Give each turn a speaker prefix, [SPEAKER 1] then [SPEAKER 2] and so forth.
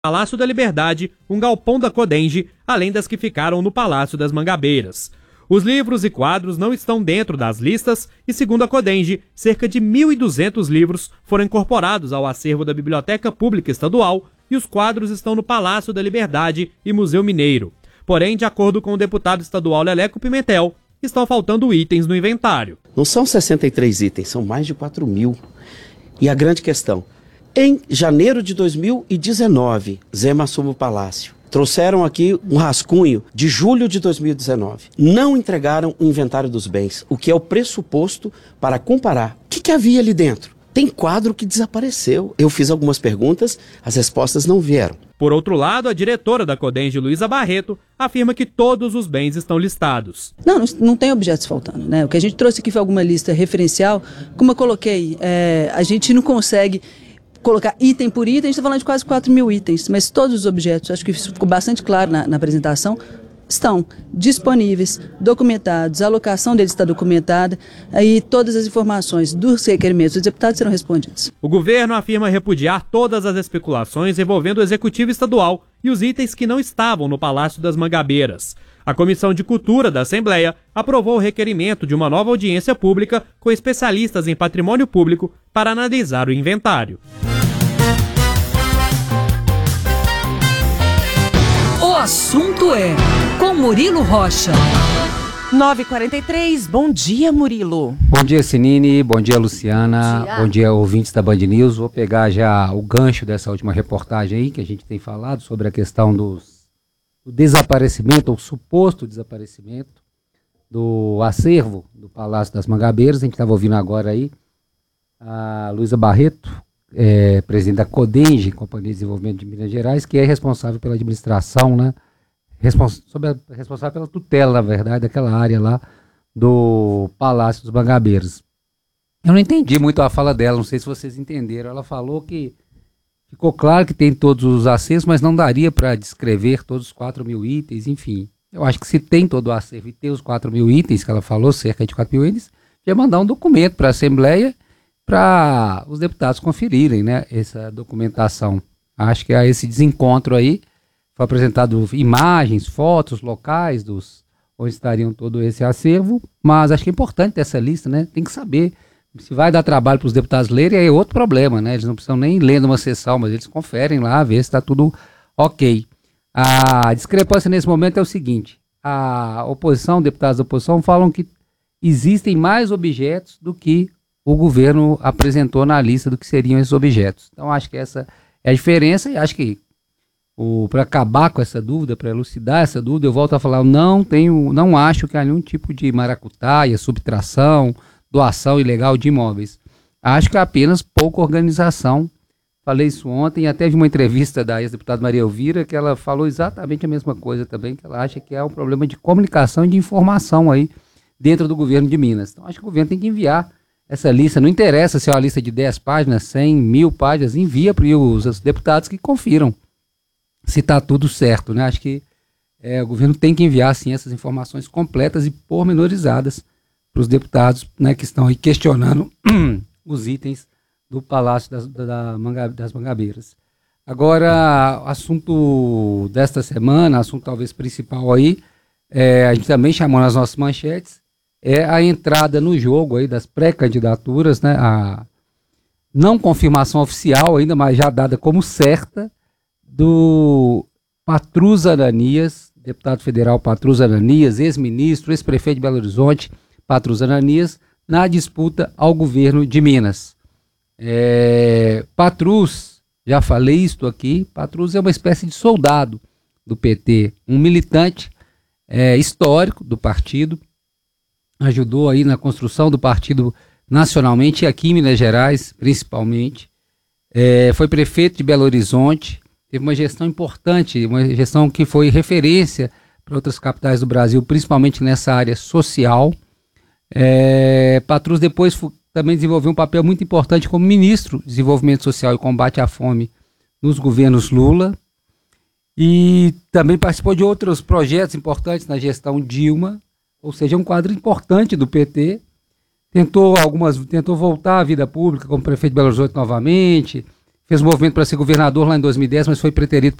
[SPEAKER 1] Palácio da Liberdade, um galpão da Codenge, além das que ficaram no Palácio das Mangabeiras. Os livros e quadros não estão dentro das listas e, segundo a Codenge, cerca de 1.200 livros foram incorporados ao acervo da Biblioteca Pública Estadual e os quadros estão no Palácio da Liberdade e Museu Mineiro. Porém, de acordo com o deputado estadual Leleco Pimentel, estão faltando itens no inventário.
[SPEAKER 2] Não são 63 itens, são mais de 4.000. E a grande questão, em janeiro de 2019, Zema assume o Palácio. Trouxeram aqui um rascunho de julho de 2019. Não entregaram o inventário dos bens, o que é o pressuposto para comparar. O que havia ali dentro? Tem quadro que desapareceu. Eu fiz algumas perguntas, as respostas não vieram.
[SPEAKER 1] Por outro lado, a diretora da Codenge, Luísa Barreto, afirma que todos os bens estão listados.
[SPEAKER 3] Não tem objetos faltando, né? O que a gente trouxe aqui foi alguma lista referencial. Como eu coloquei, a gente não consegue colocar item por item, a gente está falando de quase 4.000 itens, mas todos os objetos, acho que isso ficou bastante claro na apresentação, estão disponíveis, documentados, a alocação deles está documentada, aí todas as informações dos requerimentos dos deputados serão respondidas.
[SPEAKER 1] O governo afirma repudiar todas as especulações envolvendo o Executivo Estadual e os itens que não estavam no Palácio das Mangabeiras. A Comissão de Cultura da Assembleia aprovou o requerimento de uma nova audiência pública com especialistas em patrimônio público para analisar o inventário.
[SPEAKER 4] O assunto é com Murilo Rocha.
[SPEAKER 5] 9h43, bom dia, Murilo.
[SPEAKER 6] Bom dia, Sinine, bom dia, Luciana, bom dia, ouvintes da Band News. Vou pegar já o gancho dessa última reportagem aí, que a gente tem falado sobre a questão do desaparecimento, ou suposto desaparecimento, do acervo do Palácio das Mangabeiras. A gente estava ouvindo agora aí a Luísa Barreto, presidente da Codenge, Companhia de Desenvolvimento de Minas Gerais, que é responsável pela administração, né? Responsável pela tutela, na verdade, daquela área lá do Palácio dos Mangabeiras. Eu não entendi muito a fala dela, não sei se vocês entenderam. Ela falou que ficou claro que tem todos os acervos, mas não daria para descrever todos os 4.000 itens, enfim. Eu acho que se tem todo o acervo e tem os 4.000 itens, que ela falou, cerca de 4.000 itens, já mandar um documento para a Assembleia para os deputados conferirem, né, essa documentação. Acho que há esse desencontro aí. Foi apresentado imagens, fotos locais onde estariam todo esse acervo, mas acho que é importante ter essa lista, né? Tem que saber. Se vai dar trabalho para os deputados lerem, é outro problema, né? Eles não precisam nem ler numa sessão, mas eles conferem lá, ver se está tudo ok. A discrepância nesse momento é o seguinte: a oposição, deputados da oposição, falam que existem mais objetos do que o governo apresentou na lista do que seriam esses objetos. Então acho que essa é a diferença e acho que para acabar com essa dúvida, para elucidar essa dúvida, eu volto a falar, não acho que há nenhum tipo de maracutaia, subtração, doação ilegal de imóveis. Acho que é apenas pouca organização. Falei isso ontem, até vi uma entrevista da ex-deputada Maria Elvira, que ela falou exatamente a mesma coisa também, que ela acha que é um problema de comunicação e de informação aí dentro do governo de Minas. Então acho que o governo tem que enviar essa lista, não interessa se é uma lista de 10 páginas, 100, 1.000 páginas, envia para os deputados que confiram se está tudo certo, né? Acho que o governo tem que enviar, sim, essas informações completas e pormenorizadas para os deputados, né, que estão aí questionando os itens do Palácio das Mangabeiras. Agora, assunto desta semana, assunto talvez principal aí, a gente também chamou nas nossas manchetes, é a entrada no jogo aí das pré-candidaturas, né, a não confirmação oficial ainda, mas já dada como certa, do Patrus Ananias, deputado federal Patrus Ananias, ex-ministro, ex-prefeito de Belo Horizonte, Patrus Ananias, na disputa ao governo de Minas. Patrus, já falei isto aqui, Patrus é uma espécie de soldado do PT, um militante histórico do partido, ajudou aí na construção do partido nacionalmente e aqui em Minas Gerais, principalmente. Foi prefeito de Belo Horizonte, teve uma gestão importante, uma gestão que foi referência para outras capitais do Brasil, principalmente nessa área social. Patrus depois também desenvolveu um papel muito importante como ministro de Desenvolvimento Social e Combate à Fome nos governos Lula. E também participou de outros projetos importantes na gestão Dilma, ou seja, um quadro importante do PT. Tentou voltar à vida pública como prefeito de Belo Horizonte novamente, fez um movimento para ser governador lá em 2010, mas foi preterido